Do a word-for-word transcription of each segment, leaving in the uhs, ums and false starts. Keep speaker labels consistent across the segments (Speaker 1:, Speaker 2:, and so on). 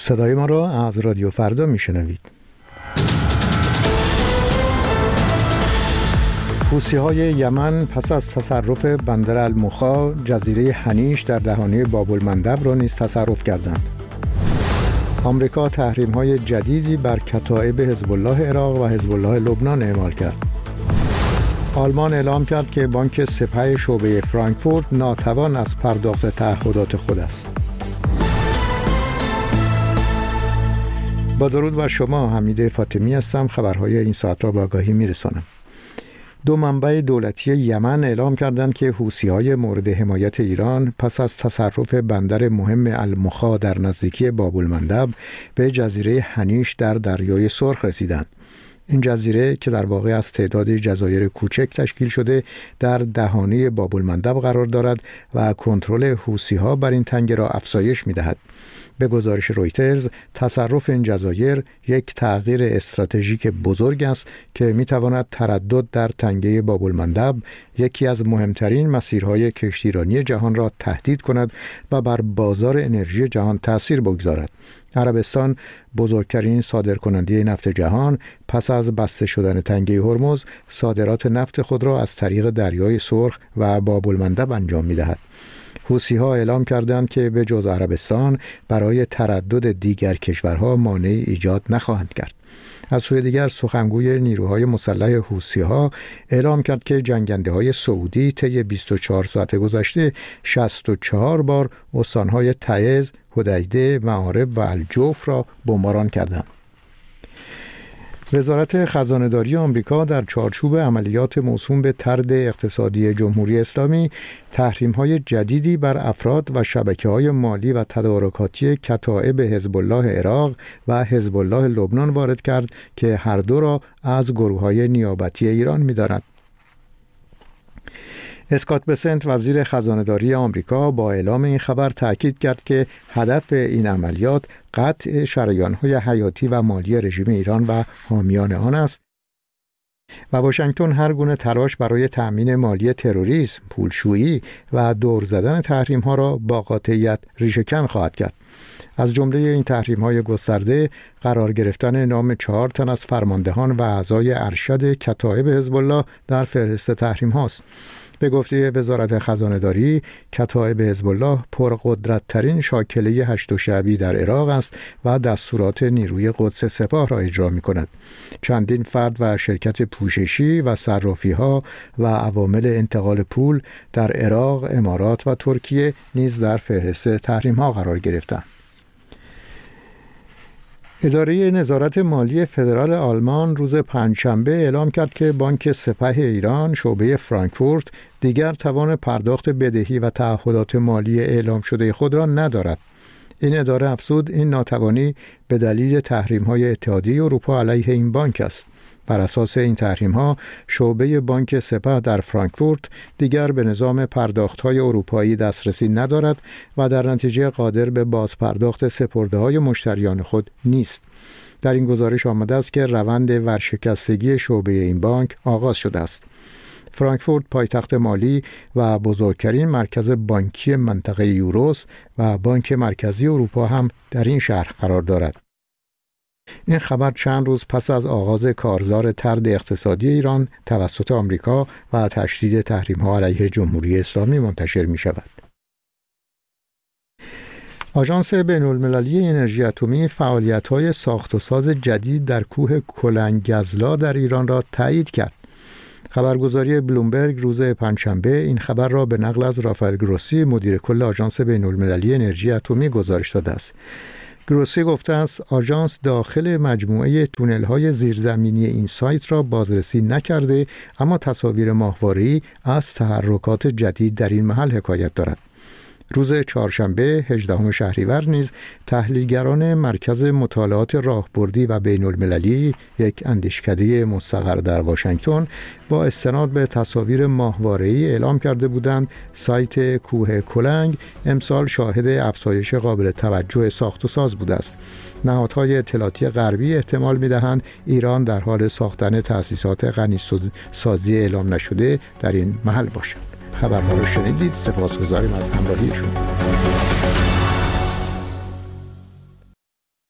Speaker 1: صدای ما را از رادیو فردا میشنوید. حوثی‌های یمن پس از تصرف بندر المخا جزیره هنیش در دهانه باب المندب را نیز تصرف کردند. آمریکا تحریم‌های جدیدی بر کتایب حزب الله عراق و حزب الله لبنان اعمال کرد. آلمان اعلام کرد که بانک سپه شعبه فرانکفورت ناتوان از پرداخت تعهدات خود است. با درود بر شما، حمید فاطمی هستم. خبرهای این ساعت را به آگاهی می‌رسانم. دو منبع دولتی یمن اعلام کردند که حوثی‌های مورد حمایت ایران پس از تصرف بندر مهم المخا در نزدیکی باب المندب به جزیره هنیش در دریای سرخ رسیدند. این جزیره که در واقع از تعداد جزایر کوچک تشکیل شده در دهانه باب المندب قرار دارد و کنترل حوثی‌ها بر این تنگه را افزایش می‌دهد. به گزارش رویترز، تصرف این جزایر یک تغییر استراتژیک بزرگ است که می‌تواند تردد در تنگه باب المندب، یکی از مهمترین مسیرهای کشتیرانی جهان را تهدید کند و بر بازار انرژی جهان تأثیر بگذارد. عربستان، بزرگترین صادرکننده نفت جهان، پس از بسته شدن تنگه هرمز، صادرات نفت خود را از طریق دریای سرخ و باب المندب انجام می‌دهد. حوثی‌ها اعلام کردند که به جز عربستان برای تردد دیگر کشورها مانعی ایجاد نخواهند کرد. از سوی دیگر، سخنگوی نیروهای مسلح حوثی‌ها اعلام کرد که جنگنده‌های سعودی طی بیست و چهار ساعت گذشته شصت و چهار بار استان‌های تعز، حدیده، معارب و الجوف را بمباران کردند. وزارت خزانه‌داری آمریکا در چارچوب عملیات موسوم به طرد اقتصادی جمهوری اسلامی تحریم‌های جدیدی بر افراد و شبکه‌های مالی و تدارکاتی کتایب حزب الله عراق و حزب الله لبنان وارد کرد که هر دو را از گروه‌های نیابتی ایران می‌دانند. اسکات بسنت، وزیر خزانه‌داری آمریکا، با اعلام این خبر تأکید کرد که هدف این عملیات قطع شریان‌های حیاتی و مالی رژیم ایران و حامیان آن است و واشنگتن هر گونه تلاش برای تأمین مالی تروریسم، پولشویی و دور زدن تحریم‌ها را با قاطعیت ریشه‌کن خواهد کرد. از جمله این تحریم‌های گسترده قرار گرفتن نام چهار تن از فرماندهان و اعضای ارشد کتایب حزب الله در فهرست تحریم‌هاست. به گفته وزارت خزانه‌داری، کتایب حزب الله پرقدرت‌ترین شاکله هشت شعبی در عراق است و دستورات نیروی قدس سپاه را اجرا می‌کند. چندین فرد و شرکت پوششی و صرافی‌ها و عوامل انتقال پول در عراق، امارات و ترکیه نیز در فهرست تحریم‌ها قرار گرفتند. اداره نظارت مالی فدرال آلمان روز پنجشنبه اعلام کرد که بانک سپه ایران شعبه فرانکفورت دیگر توان پرداخت بدهی و تعهدات مالی اعلام شده خود را ندارد. این اداره افزود این ناتوانی به دلیل تحریم‌های اتحادیه اروپا علیه این بانک است. بر اساس این تحریم‌ها، شعبه بانک سپه در فرانکفورت دیگر به نظام پرداخت‌های اروپایی دسترسی ندارد و در نتیجه قادر به بازپرداخت سپرده‌های مشتریان خود نیست. در این گزارش آمده است که روند ورشکستگی شعبه این بانک آغاز شده است. فرانکفورت پایتخت مالی و بزرگترین مرکز بانکی منطقه یوروست و بانک مرکزی اروپا هم در این شهر قرار دارد. این خبر چند روز پس از آغاز کارزار طرد اقتصادی ایران توسط آمریکا و تشدید تحریم‌ها علیه جمهوری اسلامی منتشر می‌شود. آژانس بین‌المللی انرژی اتمی فعالیت‌های ساخت و ساز جدید در کوه کلنگزلا در ایران را تایید کرد. خبرگزاری بلومبرگ روز پنجشنبه این خبر را به نقل از رافائل گروسی، مدیر کل آژانس بین‌المللی انرژی اتمی گزارش داده است. گروسی گفته است آژانس داخل مجموعه تونل‌های زیرزمینی این سایت را بازرسی نکرده، اما تصاویر ماهواره‌ای از تحرکات جدید در این محل حکایت دارد. روز چهارشنبه هجدهم شهریور نیز تحلیلگران مرکز مطالعات راهبردی و بین‌المللی، یک اندیشکده مستقر در واشنگتن، با استناد به تصاویر ماهواره‌ای اعلام کرده بودند سایت کوه کلنگ امسال شاهد افزایش قابل توجه ساخت و ساز بوده است. نهادهای اطلاعاتی غربی احتمال می‌دهند ایران در حال ساختن تأسیسات غنیسازی اعلام نشده در این محل باشد. خبرها را شنیدید. سپاسگزاریم از همراهی شما.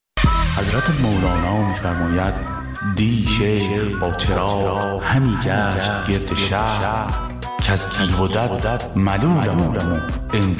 Speaker 2: حضرت مولانا می‌فرماید دی شیخ با چراغ همی گشت گرد شهر که از تیغ و دد ملولم و انسان